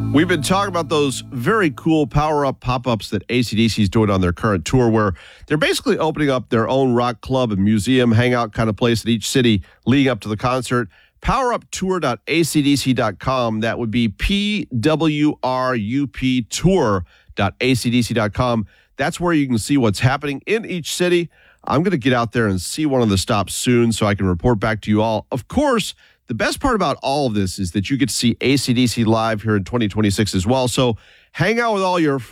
We've been talking about those very cool power-up pop-ups that AC/DC is doing on their current tour, where they're basically opening up their own rock club and museum hangout kind of place in each city leading up to the concert. Poweruptour.acdc.com. That would be PWRUP tour.acdc.com. That's where you can see what's happening in each city. I'm going to get out there and see one of the stops soon so I can report back to you all. Of course, the best part about all of this is that you get to see AC/DC live here in 2026 as well. So hang out with all your